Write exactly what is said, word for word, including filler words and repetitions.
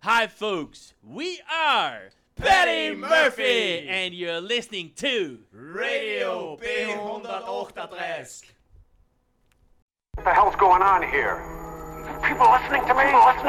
Hi folks, we are Patty Murphy and you're listening to Radio B one achtunddreißig. What the hell's going on here? People listening to me? People listening